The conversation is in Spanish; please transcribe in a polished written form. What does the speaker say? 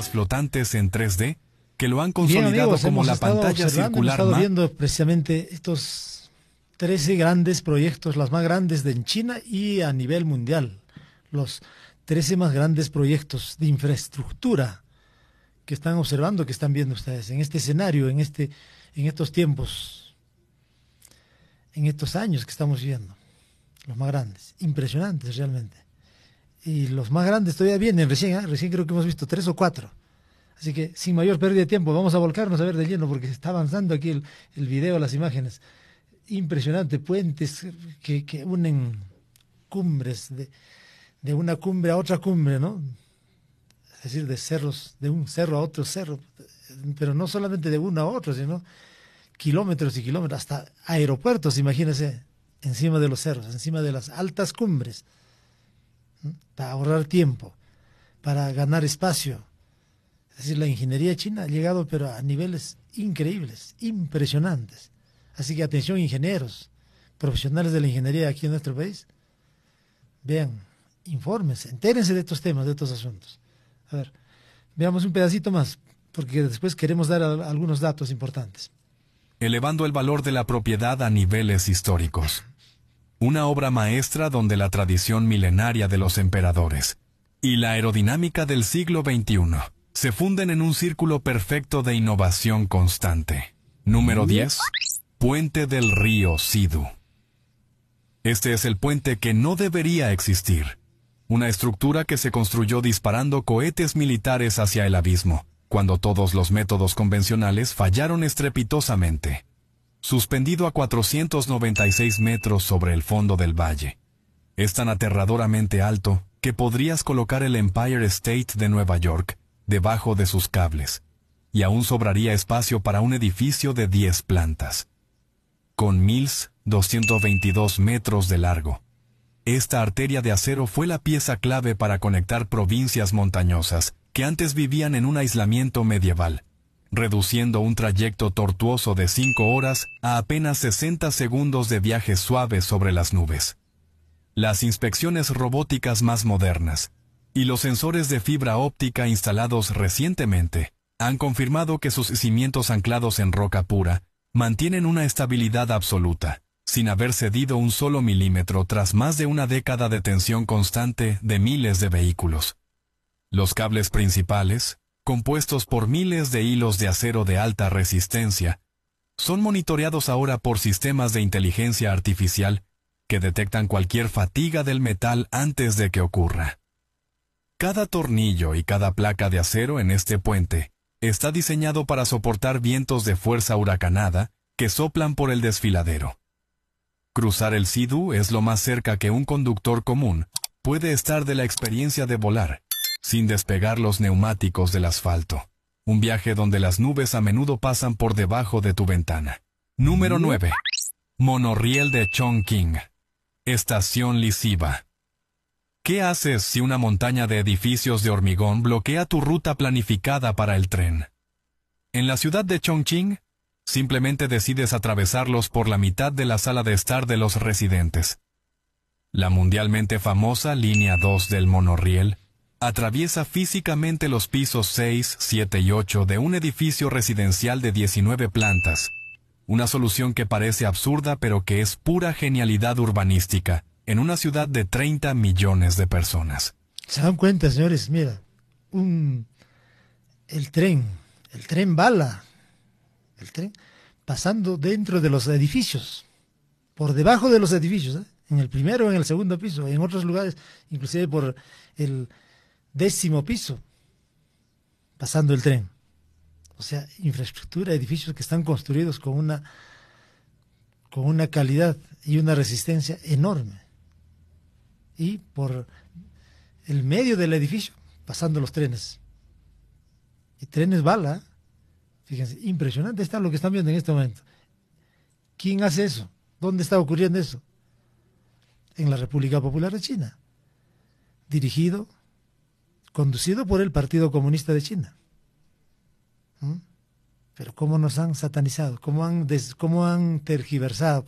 sistemas flotantes en 3D que lo han Bien, consolidado amigos, como hemos la estado pantalla observando, hemos circular estado viendo precisamente estos 13 grandes proyectos, las más grandes en China y a nivel mundial. Los 13 más grandes proyectos de infraestructura que están observando, que están viendo ustedes en este escenario, en estos tiempos, en estos años que estamos viviendo. Los más grandes, impresionantes realmente. Y los más grandes todavía vienen recién creo que hemos visto 3 o 4. Así que sin mayor pérdida de tiempo, vamos a volcarnos a ver de lleno porque está avanzando aquí el video, las imágenes. Impresionante, puentes que unen cumbres, de una cumbre a otra cumbre, ¿no? Es decir, de cerros, de un cerro a otro cerro, pero no solamente de uno a otro, sino kilómetros y kilómetros, hasta aeropuertos, imagínense, encima de los cerros, encima de las altas cumbres, ¿no? Para ahorrar tiempo, para ganar espacio. Es decir, la ingeniería china ha llegado pero a niveles increíbles, impresionantes. Así que atención ingenieros, profesionales de la ingeniería aquí en nuestro país, vean, infórmense, entérense de estos temas, de estos asuntos. A ver, veamos un pedacito más, porque después queremos dar algunos datos importantes. elevando el valor de la propiedad a niveles históricos. Una obra maestra donde la tradición milenaria de los emperadores y la aerodinámica del siglo XXI se funden en un círculo perfecto de innovación constante. Número 10. Puente del río Sidu. Este es el puente que no debería existir. Una estructura que se construyó disparando cohetes militares hacia el abismo, cuando todos los métodos convencionales fallaron estrepitosamente. Suspendido a 496 metros sobre el fondo del valle. Es tan aterradoramente alto que podrías colocar el Empire State de Nueva York debajo de sus cables, y aún sobraría espacio para un edificio de 10 plantas. Con 1.222 metros de largo. Esta arteria de acero fue la pieza clave para conectar provincias montañosas que antes vivían en un aislamiento medieval, reduciendo un trayecto tortuoso de 5 horas a apenas 60 segundos de viaje suave sobre las nubes. Las inspecciones robóticas más modernas y los sensores de fibra óptica instalados recientemente han confirmado que sus cimientos anclados en roca pura mantienen una estabilidad absoluta, sin haber cedido un solo milímetro tras más de una década de tensión constante de miles de vehículos. Los cables principales, compuestos por miles de hilos de acero de alta resistencia, son monitoreados ahora por sistemas de inteligencia artificial que detectan cualquier fatiga del metal antes de que ocurra. Cada tornillo y cada placa de acero en este puente está diseñado para soportar vientos de fuerza huracanada que soplan por el desfiladero. Cruzar el Sidu es lo más cerca que un conductor común puede estar de la experiencia de volar, sin despegar los neumáticos del asfalto. Un viaje donde las nubes a menudo pasan por debajo de tu ventana. Número 9. Monorriel de Chongqing. Estación lisiva. ¿Qué haces si una montaña de edificios de hormigón bloquea tu ruta planificada para el tren? En la ciudad de Chongqing, simplemente decides atravesarlos por la mitad de la sala de estar de los residentes. La mundialmente famosa línea 2 del monorriel atraviesa físicamente los pisos 6, 7 y 8 de un edificio residencial de 19 plantas. Una solución que parece absurda pero que es pura genialidad urbanística en una ciudad de 30 millones de personas. ¿Se dan cuenta, señores? Mira, el tren bala, el tren pasando dentro de los edificios, por debajo de los edificios, en el primero o en el segundo piso, en otros lugares, inclusive por el 10º piso, pasando el tren. O sea, infraestructura, edificios que están construidos con una calidad y una resistencia enorme. Y por el medio del edificio, pasando los trenes. Y trenes bala, fíjense, impresionante está lo que están viendo en este momento. ¿Quién hace eso? ¿Dónde está ocurriendo eso? En la República Popular de China. Conducido por el Partido Comunista de China. Pero cómo nos han satanizado, cómo han tergiversado,